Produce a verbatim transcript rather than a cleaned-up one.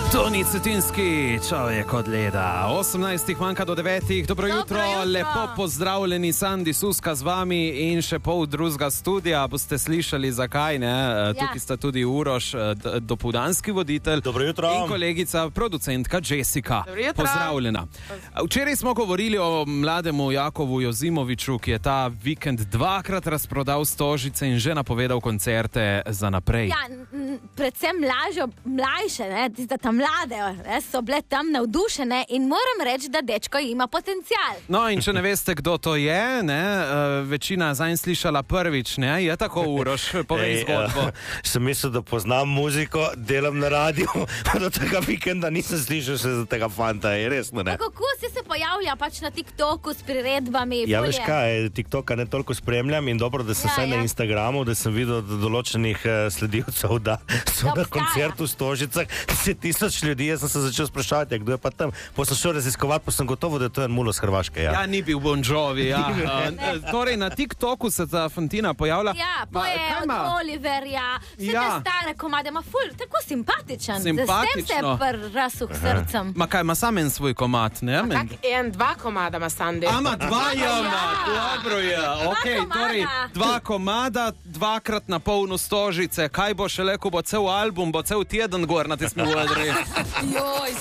Toni Cetinski, čovjek od leda. osemnajstih manjka do devetih. Dobro, Dobro jutro. jutro, lepo pozdravljeni, Sandi Suska z vami in še pol drugega studia. Boste slišali, zakaj ne. Ja. Tukaj sta tudi Uroš, dopoldanski voditelj. Dobro jutro. In kolegica, producentka Jessica. Pozdravljena. Včeraj smo govorili o mlademu Jakovu Jozimoviču, ki je ta vikend dvakrat razprodal stožice in že napovedal koncerte za naprej. Ja, predvsem mlažo, mlajše, ne, tiste tam mlade, ne, so bile tam navdušene in moram reči, da dečko ima potencial. No, in če ne veste, kdo to je, ne, večina zanj slišala prvič, ne, je tako, Uroš, povej zgodbo. Uh, sem mislil, da poznam muziko, delam na radiju, do tega vikenda nisem slišal še za tega fanta, je resno, ne. A kako si se pojavlja pač na TikToku s priredbami? Ja, bolje. Veš kaj, TikToka ne toliko spremljam in dobro, da sem Ja, ja, ja. na Instagramu, da sem videl do določenih uh, sledilcev, da so Da na obstaja. koncertu v Stožicah deset tisoč ljudi, jaz sem se začel sprašavati, ja, kdo je pa tam. Pa sem šel raziskovati, pa sem gotovo, da je to en mulo z Hrvaške. Ja, Ja, ni bil Bon Jovi, ja. Uh, torej, na TikToku se ta fantina pojavlja. Ja, Ma, poje kaj od ima? Oliverja, vse Ja. te stare komade, ima ful, tako simpatičen. Simpatično. S tem se je prrasu k srcem. Ma kaj, ima sam en svoj komad, ne? Men- Tak en, dva komada ima Sandi. Ama dva jama, dobro je, okej, komada. torej dva komada, dvakrat na polno stožice, kaj bo šele, ko bo cel album, bo cel teden gor na tistem odre. Joj,